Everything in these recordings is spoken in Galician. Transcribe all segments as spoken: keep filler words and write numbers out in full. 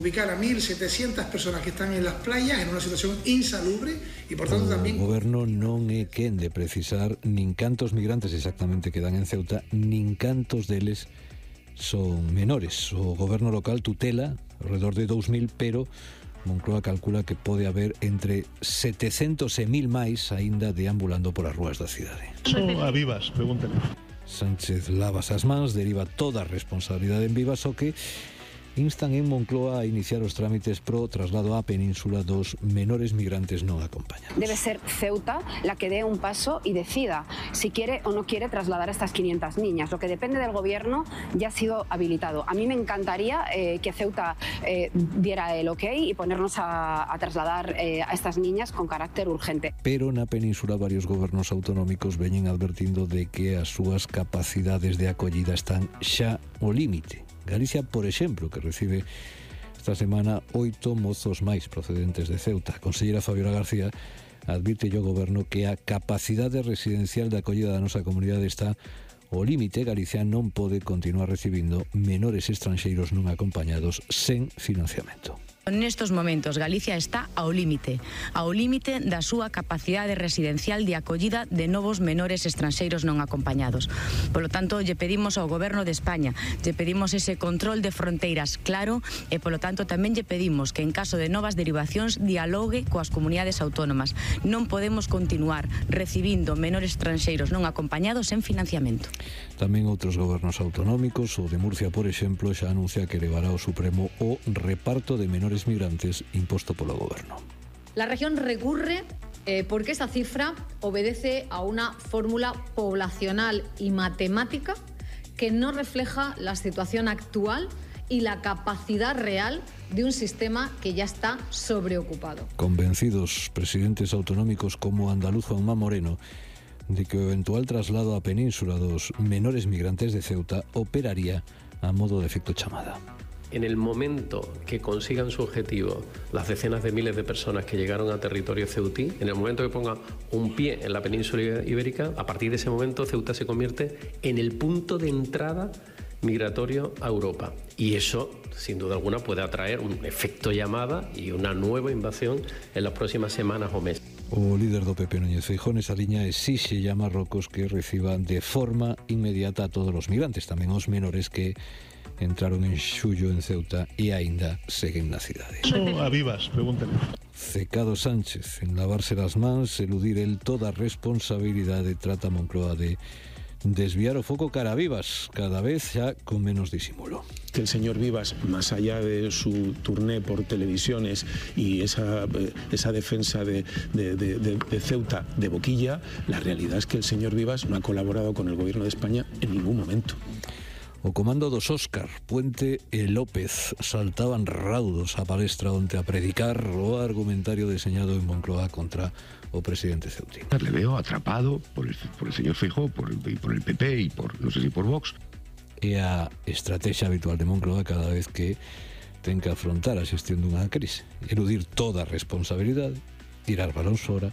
Ubicar a mil setecientas personas que están en las playas en una situación insalubre y por tanto o tamén... O goberno non é quen de precisar nin cantos migrantes exactamente quedan en Ceuta, nin cantos deles son menores. O goberno local tutela alrededor de dous mil, pero Moncloa calcula que pode haber entre setecentos e mil máis aínda deambulando por as rúas da cidade. Son a Vivas, pregúntale. Sánchez lava as mans, deriva toda a responsabilidade en Vivas, o que instan en Moncloa a iniciar os trámites pro traslado á península dos menores migrantes non acompañados. Debe ser Ceuta la que dé un paso y decida si quiere o no quiere trasladar a estas quinientas niñas. Lo que depende del gobierno ya ha sido habilitado. A mí me encantaría eh, que Ceuta eh, diera el ok y ponernos a, a trasladar eh, a estas niñas con carácter urgente. Pero na península varios gobernos autonómicos veñen advertindo de que as súas capacidades de acollida están xa ao límite. Galicia, por exemplo, que recibe esta semana oito mozos máis procedentes de Ceuta. A conselleira Fabiola García advirte ao goberno que a capacidade residencial de acollida da nosa comunidade está ao límite. Galicia non pode continuar recibindo menores estranxeiros non acompañados sen financiamento. Nestos momentos, Galicia está ao límite, ao límite da súa capacidade residencial de acollida de novos menores estranxeiros non acompañados. Polo tanto, lle pedimos ao Goberno de España, lle pedimos ese control de fronteiras claro e, polo tanto, tamén lle pedimos que en caso de novas derivacións dialogue coas comunidades autónomas. Non podemos continuar recibindo menores estranxeiros non acompañados sen financiamento. Tamén outros gobernos autonómicos, o de Murcia, por exemplo, xa anuncia que elevará ao Supremo o reparto de menores migrantes impuesto polo goberno. La región recurre eh, porque esa cifra obedece a una fórmula poblacional y matemática que no refleja la situación actual y la capacidad real de un sistema que ya está sobreocupado. Convencidos presidentes autonómicos como andaluz Juanma Moreno de que o eventual traslado á península dos menores migrantes de Ceuta operaría a modo de efecto chamada. En el momento que consigan su objetivo las decenas de miles de personas que llegaron a territorio ceutí, en el momento que pongan un pie en la península ibérica, a partir de ese momento Ceuta se convierte en el punto de entrada migratorio a Europa. Y eso, sin duda alguna, puede atraer un efecto llamada y una nueva invasión en las próximas semanas o meses. O líder do P P, Núñez Feijóo, nesa liña exixe a Marrocos que reciban de forma inmediata a todos os migrantes, tamén os menores que entraron en xullo en Ceuta e aínda seguen na cidade. Son a Vivas, pregúntale. Cecado Sánchez, en lavarse las mans, eludir el toda responsabilidade, trata Moncloa de desviar o foco cara a Vivas, cada vez xa con menos disimulo. Que el señor Vivas, más allá de su turné por televisiones y esa, esa defensa de, de, de, de, de Ceuta de boquilla, la realidad es que el señor Vivas no ha colaborado con el gobierno de España en ningún momento. O comando dos Óscar, Puente e López saltaban raudos a palestra onte a predicar o argumentario deseñado en Moncloa contra o presidente ceutí. Le veo atrapado por el, por el señor Feijóo, por el, por el P P y por, no sé si por Vox. É a estrategia habitual de Moncloa cada vez que ten que afrontar a xestión dunha crise. Eludir toda a responsabilidade, tirar balóns fora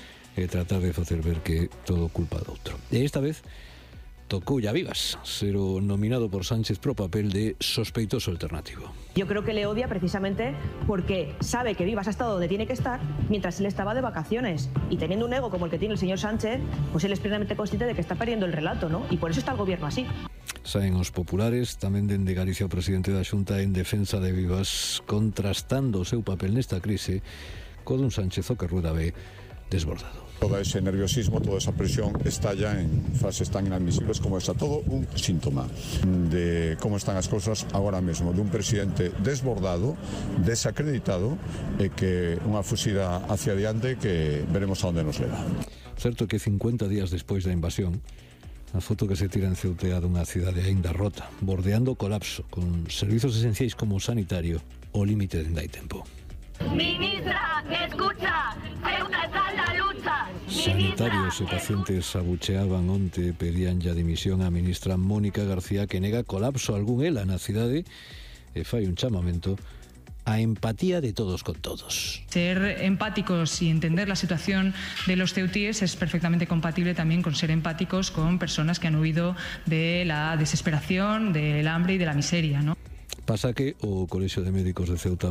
e tratar de facer ver que todo culpa do outro. E esta vez tocou a Vivas ser o nominado por Sánchez pro papel de sospeitoso alternativo. Yo creo que le odia precisamente porque sabe que Vivas ha estado donde tiene que estar mientras él estaba de vacaciones, y teniendo un ego como el que tiene el señor Sánchez, pues él es plenamente consciente de que está perdiendo el relato, ¿no? Y por eso está el gobierno así. Saen os populares, tamén dende Galicia o presidente da Xunta en defensa de Vivas, contrastando o seu papel nesta crise co dun Sánchez o que rueda ve desbordado. Todo ese nerviosismo, toda esa presión está ya en fases tan inadmisibles como esta. Todo un síntoma de cómo están as cosas agora mesmo, de un presidente desbordado, desacreditado e que unha fuxida hacia adiante que veremos a onde nos leva. Certo que cincuenta días despois da invasión, a foto que se tira en Ceutea dunha cidade aínda rota, bordeando o colapso, con servizos esenciais como o sanitario ao límite dende hai tempo. Ministra, escucha, Ceuta está en la lucha. Sanitarios e pacientes abucheaban onte, pedían ya dimisión a ministra Mónica García, que nega colapso algún ela na cidade e fai un chamamento a empatía de todos con todos. Ser empáticos y entender la situación de los ceutíes es perfectamente compatible también con ser empáticos con personas que han huido de la desesperación, del hambre y de la miseria, ¿no? Pasa que o Colexio de Médicos de Ceuta